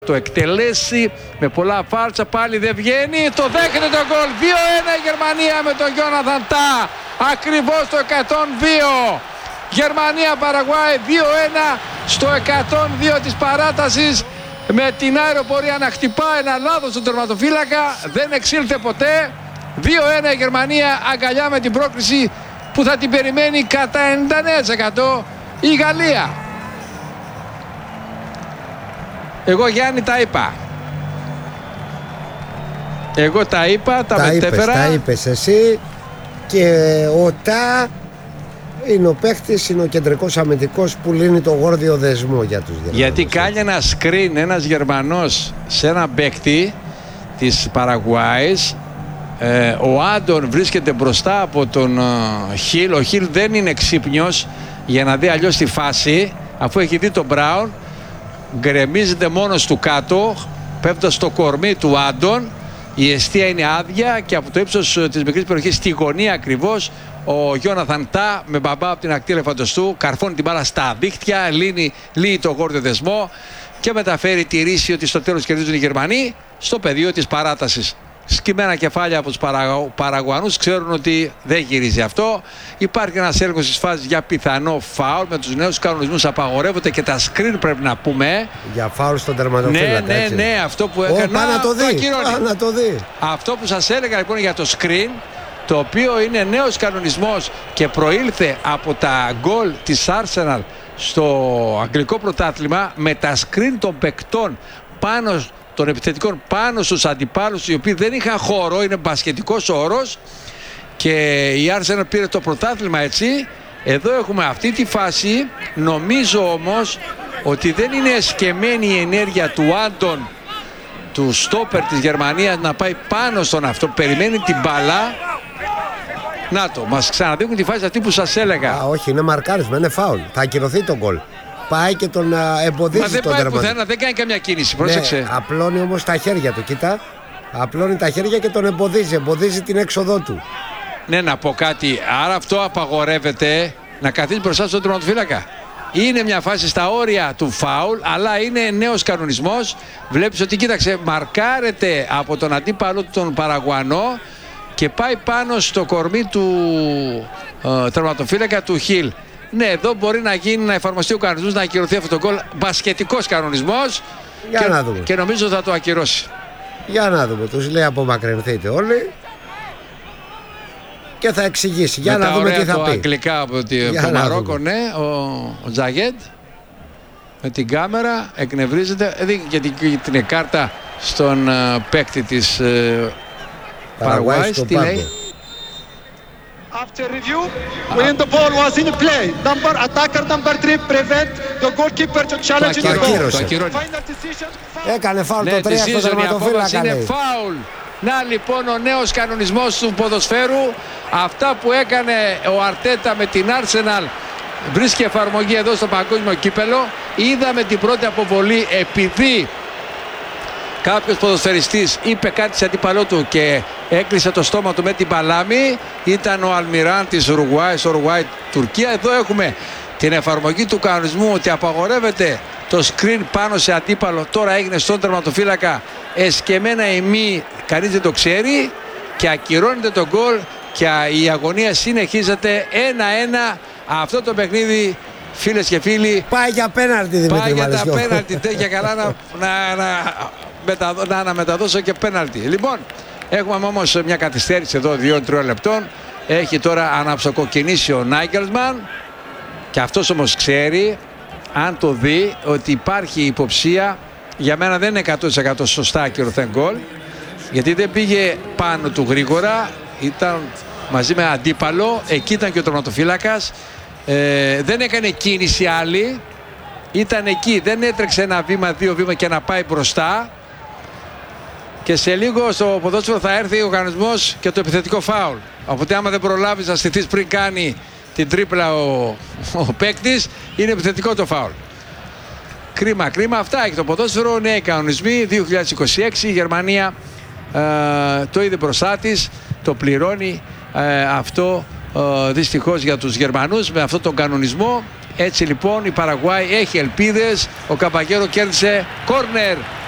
Το εκτελέσει με πολλά φάλτσα, πάλι δεν βγαίνει, το δέχεται το γκολ. 2-1 η Γερμανία με τον Γιόναθαν Τά, ακριβώς το 102. Γερμανία-Παραγουάη 2-1 στο 102 της παράτασης, με την αεροπορία να χτυπά ένα λάθος στον τερματοφύλακα, δεν εξήλθε ποτέ. 2-1 η Γερμανία, αγκαλιά με την πρόκριση που θα την περιμένει κατά 99% η Γαλλία. Εγώ, Γιάννη, τα είπα. Εγώ τα είπα, τα μετέφερα. Τα είπες εσύ. Και ο Τά είναι ο παίχτης, είναι ο κεντρικός αμυντικός που λύνει το γόρδιο δεσμό για τους Γερμανούς. Γιατί κάνει ένα screen ένας Γερμανός σε ένα παίκτη της Παραγουάης. Ο Άντων βρίσκεται μπροστά από τον Χιλ. Ο Χιλ δεν είναι ξύπνιος για να δει αλλιώς τη φάση, αφού έχει δει τον Μπράουν. Γκρεμίζεται μόνος του κάτω, πέφτοντας στο κορμί του Άντων. Η εστία είναι άδεια και από το ύψος της μικρής περιοχής, στη γωνία ακριβώς, ο Γιόναθαν Τά με μπαμπά από την ακτή ελεφαντοστού καρφώνει την μπάλα στα δίχτυα, λύνει το γόρδιο δεσμό και μεταφέρει τη ρίση ότι στο τέλος κερδίζουν οι Γερμανοί στο πεδίο της παράτασης. Σκυμμένα κεφάλια από τους Παραγουανούς ξέρουν ότι δεν γυρίζει αυτό. Υπάρχει ένας έλεγχος της φάσης για πιθανό φάουλ. Με τους νέους κανονισμούς απαγορεύονται και τα screen, πρέπει να πούμε. Για φάουλ στον τερματοφύλακα. Ναι, αυτό που έκανε. Να το δει. Αυτό που σας έλεγα λοιπόν για το screen, το οποίο είναι νέος κανονισμός και προήλθε από τα γκολ της Arsenal στο αγγλικό πρωτάθλημα, με τα screen των παικτών πάνω των επιθετικών πάνω στους αντιπάλους, οι οποίοι δεν είχαν χώρο, είναι μπασκετικός όρος, και η Arsenal πήρε το πρωτάθλημα έτσι. Εδώ έχουμε αυτή τη φάση. Νομίζω όμως ότι δεν είναι εσκεμμένη η ενέργεια του Άντων, του στόπερ της Γερμανίας, να πάει πάνω στον αυτό. Περιμένει την μπάλα. Να το, μας ξαναδείχνουν τη φάση αυτή που σας έλεγα. Όχι, είναι μαρκάρισμα, είναι φάουλ. Θα ακυρωθεί τον γκολ. Πάει και τον εμποδίζει. Μα δεν τον πάει τερματοφύλακα. πουθενά, δεν κάνει καμιά κίνηση, πρόσεξε. Ναι, απλώνει όμως τα χέρια του, κοίτα. Απλώνει τα χέρια και τον εμποδίζει την έξοδό του. Ναι, να πω κάτι. Άρα αυτό απαγορεύεται, να καθίσει μπροστά στον τερματοφύλακα. Είναι μια φάση στα όρια του φάουλ, αλλά είναι νέος κανονισμός. Βλέπεις ότι, κοίταξε, μαρκάρεται από τον αντίπαλο τον Παραγουανό και πάει πάνω στο κορμί του τερματοφύλακα του Χιλ. Ναι, εδώ μπορεί να γίνει, να εφαρμοστεί ο κανονισμός, να ακυρωθεί αυτό το γκολ. Μπασκετικός κανονισμός. Να δούμε. Και νομίζω θα το ακυρώσει. Για να δούμε. Τους λέει απομακρυνθείτε όλοι και θα εξηγήσει. Για να δούμε τι θα πει. Αγγλικά από το Μαρόκο, ναι, ο Τζαγέντ με την κάμερα εκνευρίζεται. Δίνει και την κάρτα στον παίκτη της Παραγουάης. Τι λέει? After review, when the ball was in play, attacker number 3 prevent the goalkeeper to challenge the ball. Final decision. Έκανε φάουλ το 3 στο τερματοφύλακα. Είναι φάουλ. Να λοιπόν ο νέος κανονισμός του ποδοσφαίρου. Αυτά που έκανε ο Αρτέτα με την Arsenal βρίσκει εφαρμογή εδώ στο παγκόσμιο κύπελο. Είδαμε την πρώτη αποβολή επειδή κάποιος ποδοσφαιριστής είπε κάτι σε αντίπαλό του και έκλεισε το στόμα του με την παλάμη. Ήταν ο Αλμιράν της Ουρουγουάης, Τουρκία. Εδώ έχουμε την εφαρμογή του κανονισμού ότι απαγορεύεται το screen πάνω σε αντίπαλο. Τώρα έγινε στον τερματοφύλακα εσκεμμένα η μη, κανείς δεν το ξέρει, και ακυρώνεται το γκολ και η αγωνία συνεχίζεται 1-1. Αυτό το παιχνίδι, φίλες και φίλοι, πάει για πέναλτι, Δημήτρη. πάει για τα πέναλτι. Τέτοια καλά να αναμεταδώσω και πέναλτι. Λοιπόν, έχουμε όμως μια καθυστέρηση εδώ 2-3 λεπτών. Έχει τώρα αναψοκοκκινήσει ο Νάγκελσμαν και αυτός όμως ξέρει, αν το δει, ότι υπάρχει υποψία. Για μένα δεν είναι 100% σωστά ακυρωθέν γκολ, γιατί δεν πήγε πάνω του γρήγορα, ήταν μαζί με αντίπαλο, εκεί ήταν και ο τερματοφύλακας, δεν έκανε κίνηση άλλη, ήταν εκεί, δεν έτρεξε ένα βήμα, 2 βήμα και να πάει μπροστά. Και σε λίγο στο ποδόσφαιρο θα έρθει ο κανονισμός και το επιθετικό φάουλ. Οπότε άμα δεν προλάβεις να στηθείς πριν κάνει την τρίπλα ο παίκτης, είναι επιθετικό το φάουλ. Κρίμα. Αυτά έχει το ποδόσφαιρο. Νέοι κανονισμοί 2026. Η Γερμανία το είδε μπροστά της, το πληρώνει αυτό δυστυχώς για τους Γερμανούς με αυτόν τον κανονισμό. Έτσι λοιπόν η Παραγουάη έχει ελπίδες. Ο Καμπαγέρο κέρδισε κόρνερ